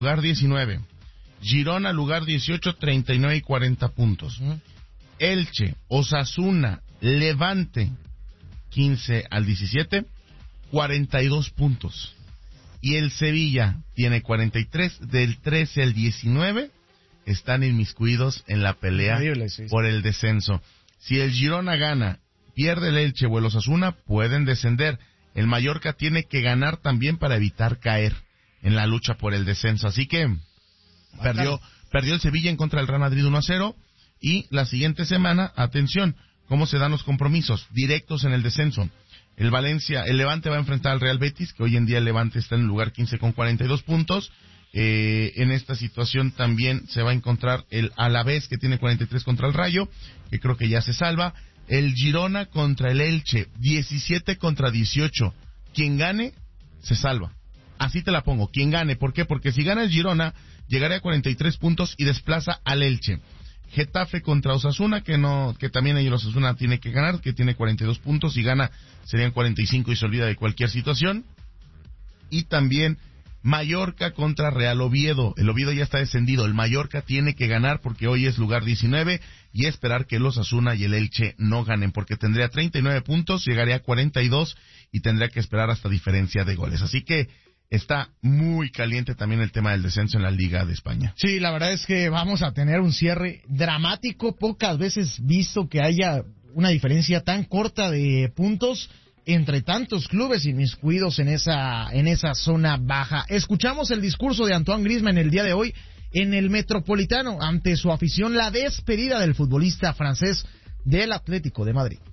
lugar 19. Girona, lugar 18, 39 y 40 puntos. Elche, Osasuna, Levante, 15 al 17, 42 puntos. Y el Sevilla tiene 43, del 13 al 19, están inmiscuidos en la pelea por el descenso. Si el Girona gana, pierde el Elche o el Osasuna, pueden descender. El Mallorca tiene que ganar también para evitar caer en la lucha por el descenso. Así que perdió el Sevilla en contra del Real Madrid 1-0. Y la siguiente semana, atención, cómo se dan los compromisos directos en el descenso. El Levante va a enfrentar al Real Betis, que hoy en día el Levante está en el lugar 15 con 42 puntos. En esta situación también se va a encontrar el Alavés, que tiene 43 contra el Rayo, que creo que ya se salva. El Girona contra el Elche, 17 contra 18. Quien gane, se salva. Así te la pongo, quien gane. ¿Por qué? Porque si gana el Girona, llegaría a 43 puntos y desplaza al Elche. Getafe contra Osasuna, que también el Osasuna tiene que ganar, que tiene 42 puntos, si gana serían 45 y se olvida de cualquier situación. Y también Mallorca contra Real Oviedo. El Oviedo ya está descendido, el Mallorca tiene que ganar porque hoy es lugar 19 y esperar que el Osasuna y el Elche no ganen, porque tendría 39 puntos, llegaría a 42 y tendría que esperar hasta diferencia de goles. Así que está muy caliente también el tema del descenso en la Liga de España. Sí, la verdad es que vamos a tener un cierre dramático. Pocas veces visto que haya una diferencia tan corta de puntos entre tantos clubes inmiscuidos en esa zona baja. Escuchamos el discurso de Antoine Griezmann el día de hoy en el Metropolitano ante su afición, la despedida del futbolista francés del Atlético de Madrid.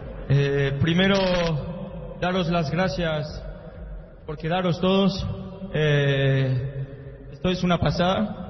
Primero, daros las gracias por quedaros todos. Esto es una pasada.